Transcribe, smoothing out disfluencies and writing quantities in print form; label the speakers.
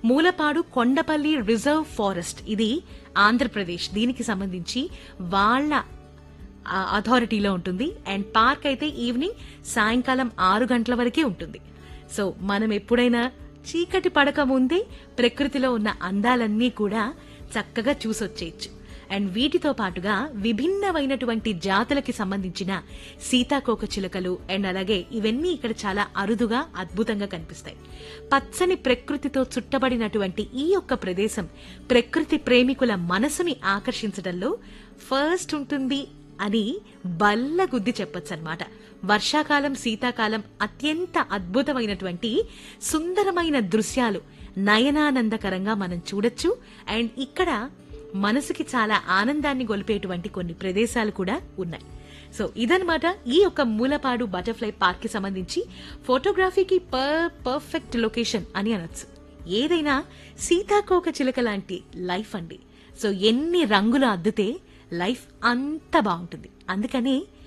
Speaker 1: Mulapadu Kondapalli reserve forest, ఇది ఆంధ్రప్రదేశ్, దీనికి సంబంధించి వాళ్ళ అథారిటీలో ఉంటుంది. అండ్ పార్క్ అయితే ఈవినింగ్ సాయంకాలం 6 గంటల వరకే ఉంటుంది. సో మనం ఎప్పుడైనా చీకటి పడక ముందే ప్రకృతిలో ఉన్న అందాలన్నీ కూడా చక్కగా చూసొచ్చేయచ్చు. అండ్ వీటితో పాటుగా విభిన్నమైనటువంటి జాతులకి సంబంధించిన సీతాకోక చిలుకలు అండ్ అలాగే ఇవన్నీ ఇక్కడ చాలా అరుదుగా అద్భుతంగా కనిపిస్తాయి. పచ్చని ప్రకృతితో చుట్టబడినటువంటి ఈ యొక్క ప్రదేశం ప్రకృతి ప్రేమికుల మనసుని ఆకర్షించడంలో ఫస్ట్ ఉంటుంది అని బల్లగుద్ది చెప్పొచ్చు అనమాట. వర్షాకాలం, శీతాకాలం అత్యంత అద్భుతమైనటువంటి సుందరమైన దృశ్యాలు నయనానందకరంగా మనం చూడొచ్చు. అండ్ ఇక్కడ మనసుకి చాలా ఆనందాన్ని గొలిపేటువంటి కొన్ని ప్రదేశాలు కూడా ఉన్నాయి. సో ఇదన్నమాట ఈ యొక్క మూలపాడు బటర్ఫ్లై పార్క్ కి సంబంధించి ఫోటోగ్రఫీకి పర్ఫెక్ట్ లొకేషన్ అని అనొచ్చు. ఏదైనా సీతాకోక చిలుక లాంటి లైఫ్ అండి. సో ఎన్ని రంగులు అద్దితే లైఫ్ అంత బాగుంటుంది. అందుకని